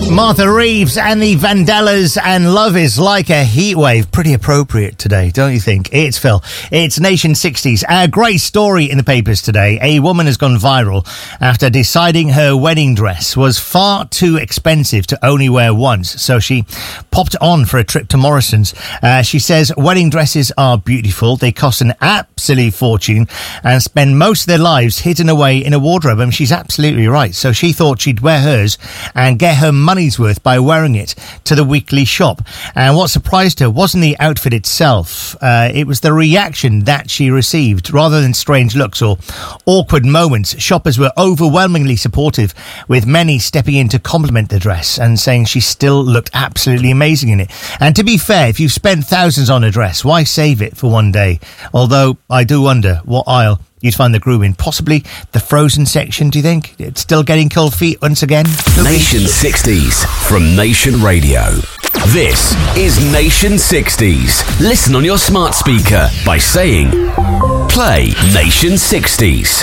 Martha Reeves and the Vandellas, and Love is Like a Heatwave. Pretty appropriate today, don't you think? It's Phil. It's Nation 60s. A great story in the papers today. A woman has gone viral after deciding her wedding dress was far too expensive to only wear once. So she popped on for a trip to Morrison's. She says wedding dresses are beautiful. They cost an absolute fortune and spend most of their lives hidden away in a wardrobe. And she's absolutely right. So she thought she'd wear hers and get her money's worth by wearing it to the weekly shop. And what surprised her wasn't the outfit itself. It was the reaction that she received. Rather than strange looks or awkward moments, shoppers were overwhelmingly supportive, with many stepping in to compliment the dress and saying she still looked absolutely amazing in it. And to be fair, if you've spent thousands on a dress, why save it for one day? Although I do wonder what aisle you'd find the groom in. Possibly the frozen section, do you think? It's still getting cold feet once again? Nation 60s from Nation Radio. This is Nation 60s. Listen on your smart speaker by saying, play Nation 60s.